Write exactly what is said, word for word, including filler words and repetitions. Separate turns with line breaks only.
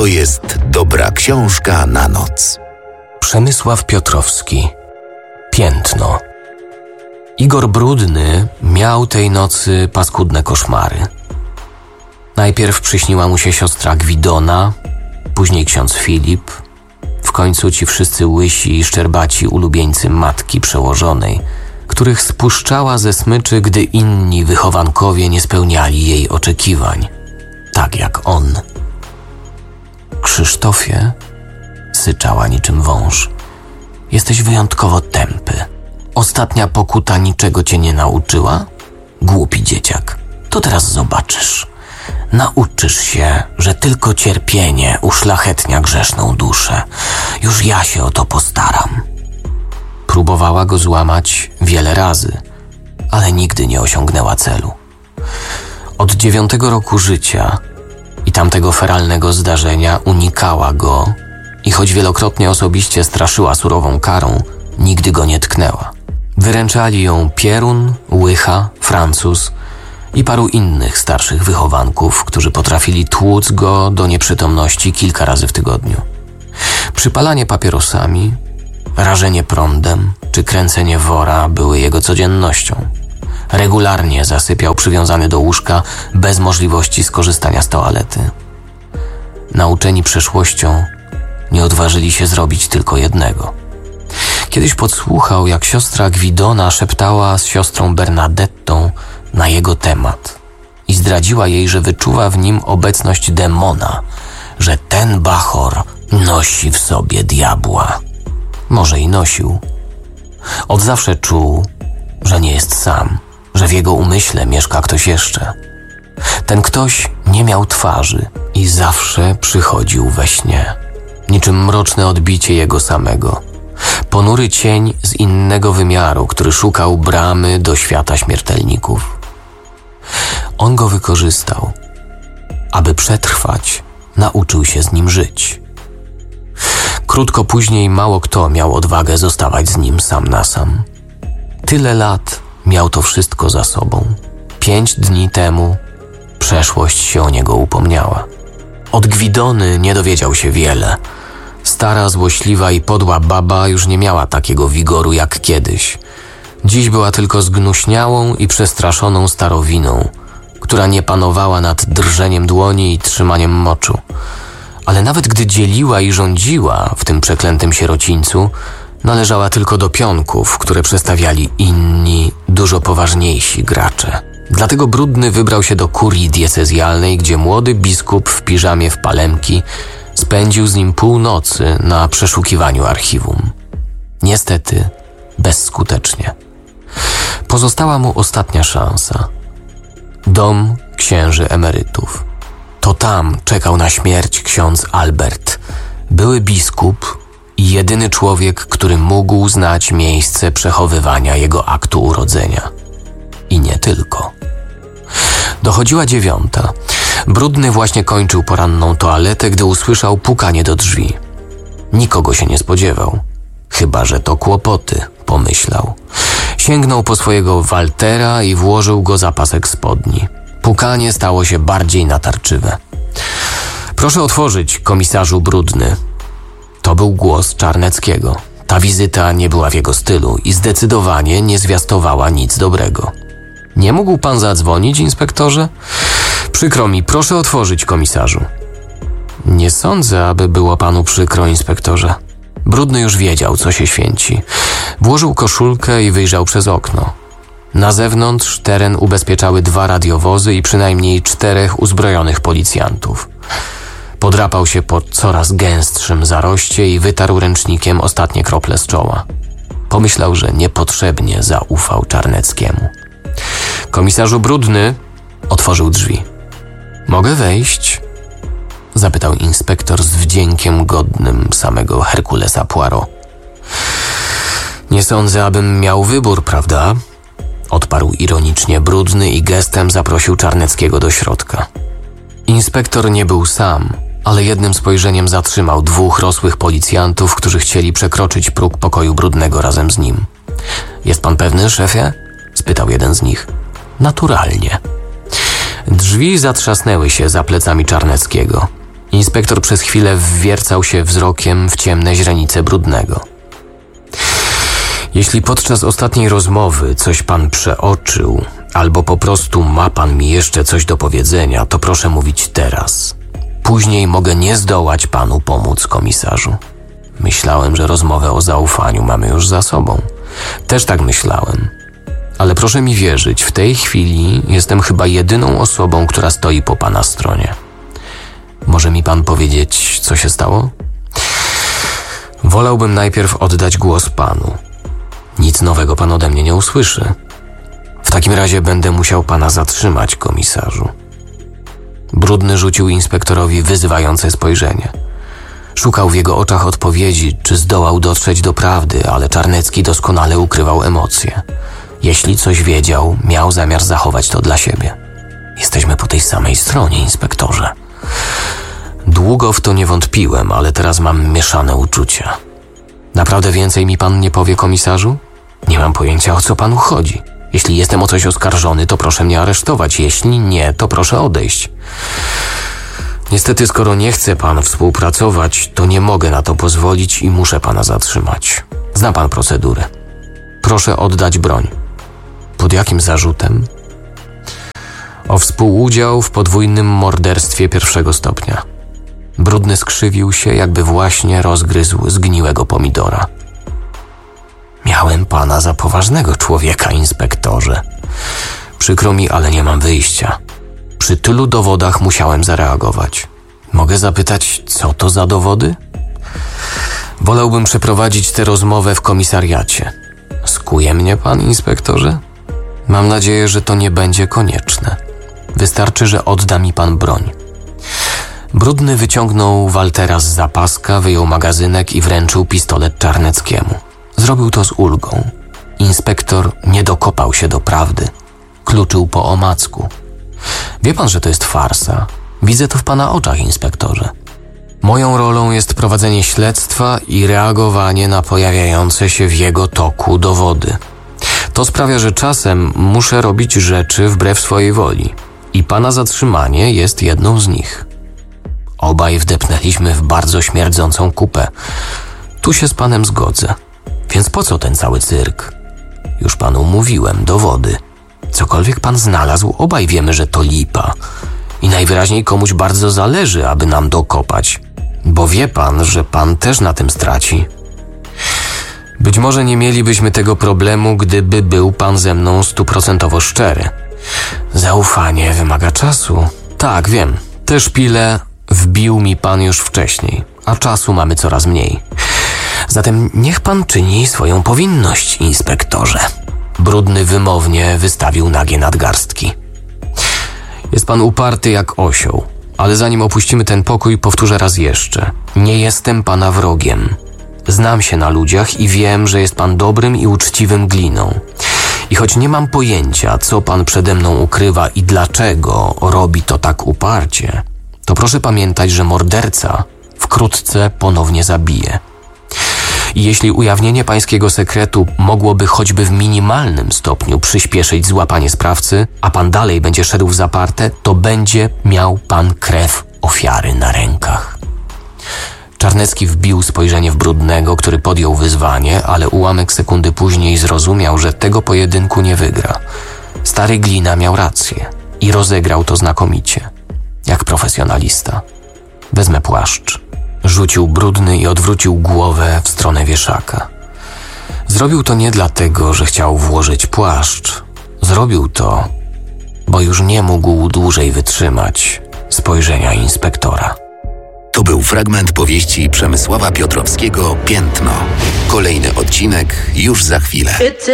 To jest dobra książka na noc.
Przemysław Piotrowski. Piętno. Igor Brudny miał tej nocy paskudne koszmary. Najpierw przyśniła mu się siostra Gwidona, później ksiądz Filip, w końcu ci wszyscy łysi i szczerbaci ulubieńcy matki przełożonej, których spuszczała ze smyczy, gdy inni wychowankowie nie spełniali jej oczekiwań, tak jak on. Krzysztofie, syczała niczym wąż, jesteś wyjątkowo tępy. Ostatnia pokuta niczego cię nie nauczyła? Głupi dzieciak, to teraz zobaczysz. Nauczysz się, że tylko cierpienie uszlachetnia grzeszną duszę. Już ja się o to postaram. Próbowała go złamać wiele razy, ale nigdy nie osiągnęła celu. Od dziewiątego roku życia i tamtego feralnego zdarzenia unikała go i choć wielokrotnie osobiście straszyła surową karą, nigdy go nie tknęła. Wyręczali ją Pierun, Łycha, Francuz i paru innych starszych wychowanków, którzy potrafili tłuc go do nieprzytomności kilka razy w tygodniu. Przypalanie papierosami, rażenie prądem czy kręcenie wora były jego codziennością. Regularnie zasypiał przywiązany do łóżka bez możliwości skorzystania z toalety. Nauczeni przeszłością nie odważyli się zrobić tylko jednego. Kiedyś podsłuchał, jak siostra Gwidona szeptała z siostrą Bernadettą na jego temat i zdradziła jej, że wyczuwa w nim obecność demona, że ten bachor nosi w sobie diabła. Może i nosił. Od zawsze czuł, że nie jest sam, że w jego umyśle mieszka ktoś jeszcze. Ten ktoś nie miał twarzy i zawsze przychodził we śnie, niczym mroczne odbicie jego samego. Ponury cień z innego wymiaru, który szukał bramy do świata śmiertelników. On go wykorzystał. Aby przetrwać, nauczył się z nim żyć. Krótko później mało kto miał odwagę zostawać z nim sam na sam. Tyle lat miał to wszystko za sobą. Pięć dni temu przeszłość się o niego upomniała. Od Gwidony nie dowiedział się wiele. Stara, złośliwa i podła baba już nie miała takiego wigoru jak kiedyś. Dziś była tylko zgnuśniałą i przestraszoną starowiną, która nie panowała nad drżeniem dłoni i trzymaniem moczu. Ale nawet gdy dzieliła i rządziła w tym przeklętym sierocińcu, należała tylko do pionków, które przestawiali inni, dużo poważniejsi gracze. Dlatego Brudny wybrał się do kurii diecezjalnej, gdzie młody biskup w piżamie w palemki spędził z nim północy na przeszukiwaniu archiwum. Niestety bezskutecznie. Pozostała mu ostatnia szansa. Dom księży emerytów. To tam czekał na śmierć ksiądz Albert, były biskup i jedyny człowiek, który mógł znać miejsce przechowywania jego aktu urodzenia. I nie tylko. Dochodziła dziewiąta. Brudny właśnie kończył poranną toaletę, gdy usłyszał pukanie do drzwi. Nikogo się nie spodziewał. Chyba że to kłopoty, pomyślał. Sięgnął po swojego Waltera i włożył go za pasek spodni. Pukanie stało się bardziej natarczywe. Proszę otworzyć, komisarzu Brudny. To był głos Czarneckiego. Ta wizyta nie była w jego stylu i zdecydowanie nie zwiastowała nic dobrego. Nie mógł pan zadzwonić, inspektorze? Przykro mi, proszę otworzyć, komisarzu. Nie sądzę, aby było panu przykro, inspektorze. Brudny już wiedział, co się święci. Włożył koszulkę i wyjrzał przez okno. Na zewnątrz teren ubezpieczały dwa radiowozy i przynajmniej czterech uzbrojonych policjantów. Podrapał się po coraz gęstszym zaroście i wytarł ręcznikiem ostatnie krople z czoła. Pomyślał, że niepotrzebnie zaufał Czarneckiemu. Komisarzu Brudny otworzył drzwi. Mogę wejść? Zapytał inspektor z wdziękiem godnym samego Herkulesa Poirot. Nie sądzę, abym miał wybór, prawda? Odparł ironicznie Brudny i gestem zaprosił Czarneckiego do środka. Inspektor nie był sam, ale jednym spojrzeniem zatrzymał dwóch rosłych policjantów, którzy chcieli przekroczyć próg pokoju Brudnego razem z nim. Jest pan pewny, szefie? Spytał jeden z nich. Naturalnie. Drzwi zatrzasnęły się za plecami Czarneckiego. Inspektor przez chwilę wwiercał się wzrokiem w ciemne źrenice Brudnego. Jeśli podczas ostatniej rozmowy coś pan przeoczył, albo po prostu ma pan mi jeszcze coś do powiedzenia, to proszę mówić teraz. Później mogę nie zdołać panu pomóc, komisarzu. Myślałem, że rozmowę o zaufaniu mamy już za sobą. Też tak myślałem. Ale proszę mi wierzyć, w tej chwili jestem chyba jedyną osobą, która stoi po pana stronie. Może mi pan powiedzieć, co się stało? Wolałbym najpierw oddać głos panu. Nic nowego pan ode mnie nie usłyszy. W takim razie będę musiał pana zatrzymać, komisarzu. Brudny rzucił inspektorowi wyzywające spojrzenie. Szukał w jego oczach odpowiedzi, czy zdołał dotrzeć do prawdy, ale Czarnecki doskonale ukrywał emocje. Jeśli coś wiedział, miał zamiar zachować to dla siebie. Jesteśmy po tej samej stronie, inspektorze. Długo w to nie wątpiłem, ale teraz mam mieszane uczucia. Naprawdę więcej mi pan nie powie, komisarzu? Nie mam pojęcia, o co panu chodzi. Jeśli jestem o coś oskarżony, to proszę mnie aresztować. Jeśli nie, to proszę odejść. Niestety, skoro nie chce pan współpracować, to nie mogę na to pozwolić i muszę pana zatrzymać. Zna pan procedurę. Proszę oddać broń. Pod jakim zarzutem? O współudział w podwójnym morderstwie pierwszego stopnia. Brudny skrzywił się, jakby właśnie rozgryzł zgniłego pomidora. Miałem pana za poważnego człowieka, inspektorze. Przykro mi, ale nie mam wyjścia. Przy tylu dowodach musiałem zareagować. Mogę zapytać, co to za dowody? Wolałbym przeprowadzić tę rozmowę w komisariacie. Skuje mnie pan, inspektorze? Mam nadzieję, że to nie będzie konieczne. Wystarczy, że odda mi pan broń. Brudny wyciągnął Waltera z zapaska, wyjął magazynek i wręczył pistolet Czarneckiemu. Zrobił to z ulgą. Inspektor nie dokopał się do prawdy. Kluczył po omacku. Wie pan, że to jest farsa? Widzę to w pana oczach, inspektorze. Moją rolą jest prowadzenie śledztwa i reagowanie na pojawiające się w jego toku dowody. To sprawia, że czasem muszę robić rzeczy wbrew swojej woli. I pana zatrzymanie jest jedną z nich. Obaj wdepnęliśmy w bardzo śmierdzącą kupę. Tu się z panem zgodzę. Więc po co ten cały cyrk? Już panu mówiłem, dowody. Cokolwiek pan znalazł, obaj wiemy, że to lipa. I najwyraźniej komuś bardzo zależy, aby nam dokopać. Bo wie pan, że pan też na tym straci. Być może nie mielibyśmy tego problemu, gdyby był pan ze mną stuprocentowo szczery. Zaufanie wymaga czasu. Tak, wiem. Te szpile wbił mi pan już wcześniej, a czasu mamy coraz mniej. Zatem niech pan czyni swoją powinność, inspektorze. Brudny wymownie wystawił nagie nadgarstki. Jest pan uparty jak osioł, ale zanim opuścimy ten pokój, powtórzę raz jeszcze. Nie jestem pana wrogiem. Znam się na ludziach i wiem, że jest pan dobrym i uczciwym gliną. I choć nie mam pojęcia, co pan przede mną ukrywa i dlaczego robi to tak uparcie, to proszę pamiętać, że morderca wkrótce ponownie zabije. I jeśli ujawnienie pańskiego sekretu mogłoby choćby w minimalnym stopniu przyspieszyć złapanie sprawcy, a pan dalej będzie szedł w zaparte, to będzie miał pan krew ofiary na rękach. Czarnecki wbił spojrzenie w Brudnego, który podjął wyzwanie, ale ułamek sekundy później zrozumiał, że tego pojedynku nie wygra. Stary Glina miał rację i rozegrał to znakomicie, jak profesjonalista. Wezmę płaszcz. Rzucił Brudny i odwrócił głowę w stronę wieszaka. Zrobił to nie dlatego, że chciał włożyć płaszcz. Zrobił to, bo już nie mógł dłużej wytrzymać spojrzenia inspektora.
To był fragment powieści Przemysława Piotrowskiego Piętno. Kolejny odcinek już za chwilę.